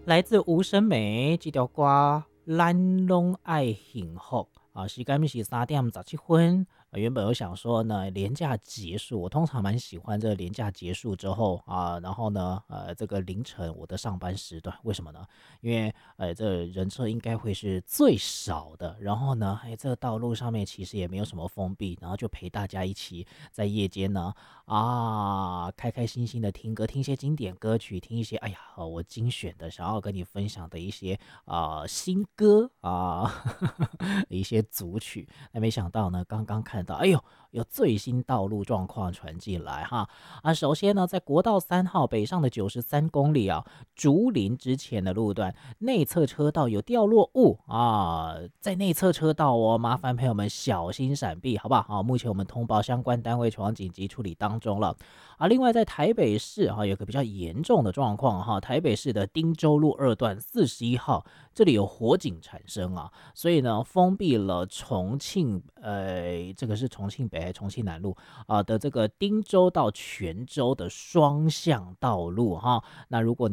来自吴审美这条歌咱拢爱幸福啊，时间是3:17。原本我想说呢，连假结束，我通常蛮喜欢这个连假结束之后啊，然后呢，这个凌晨我的上班时段，为什么呢？因为这人车应该会是最少的，然后呢，这个道路上面其实也没有什么封闭，然后就陪大家一起在夜间呢开开心心的听歌，听一些经典歌曲，听一些我精选的想要跟你分享的一些新歌一些组曲。那没想到呢，刚刚看到，哎呦，有最新道路状况传进来哈首先呢，在国道3号北上的93公里竹林之前的路段内侧车道有掉落物在内侧车道麻烦朋友们小心闪避，好不好？目前我们通报相关单位往紧急处理当中了另外在台北市有个比较严重的状况台北市的汀州路2段41号这里有火警产生所以呢封闭了重庆这个是重庆北还是重庆南路的这个汀州到泉州的双向道路那如果你